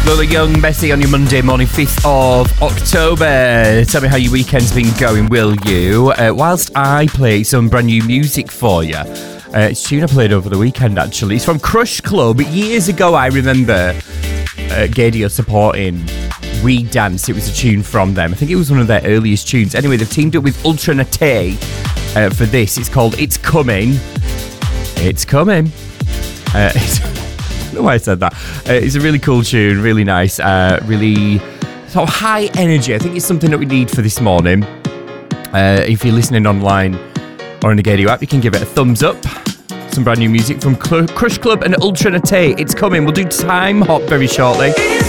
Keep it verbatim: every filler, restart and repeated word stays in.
Lola Young, Bessie on your Monday morning, fifth of October. Tell me how your weekend's been going, will you? Uh, whilst I play some brand new music for you. Uh, it's a tune I played over the weekend, actually. It's from Crush Club. Years ago, I remember uh, Gadio supporting We Dance. It was a tune from them. I think it was one of their earliest tunes. Anyway, they've teamed up with Ultra Nate uh, for this. It's called It's Coming. It's Coming. Uh, it's, I don't know why I said that. Uh, it's a really cool tune, really nice, uh, really sort of high energy. I think it's something that we need for this morning. Uh, if you're listening online or in the Gadio app, you can give it a thumbs up. Some brand new music from Cl- Crush Club and Ultra Nate. It's coming. We'll do Time Hop very shortly.